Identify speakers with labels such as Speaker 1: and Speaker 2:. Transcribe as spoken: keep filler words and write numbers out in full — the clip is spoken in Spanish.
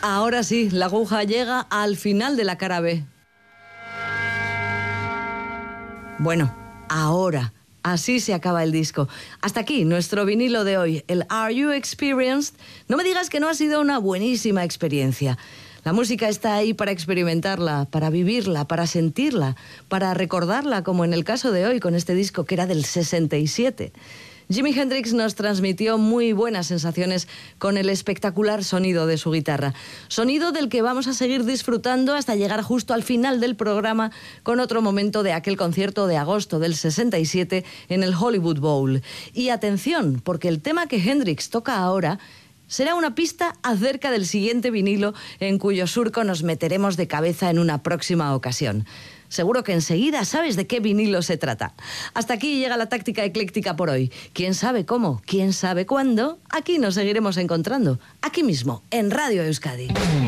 Speaker 1: Ahora sí, la aguja llega al final de la cara B. Bueno, ahora, así se acaba el disco. Hasta aquí nuestro vinilo de hoy, el Are You Experienced? No me digas que no ha sido una buenísima experiencia. La música está ahí para experimentarla, para vivirla, para sentirla, para recordarla, como en el caso de hoy con este disco que era del sesenta y siete. Jimi Hendrix nos transmitió muy buenas sensaciones con el espectacular sonido de su guitarra. Sonido del que vamos a seguir disfrutando hasta llegar justo al final del programa con otro momento de aquel concierto de agosto del sesenta y siete en el Hollywood Bowl. Y atención, porque el tema que Hendrix toca ahora será una pista acerca del siguiente vinilo en cuyo surco nos meteremos de cabeza en una próxima ocasión. Seguro que enseguida sabes de qué vinilo se trata. Hasta aquí llega la táctica ecléctica por hoy. ¿Quién sabe cómo? ¿Quién sabe cuándo? Aquí nos seguiremos encontrando. Aquí mismo, en Radio Euskadi.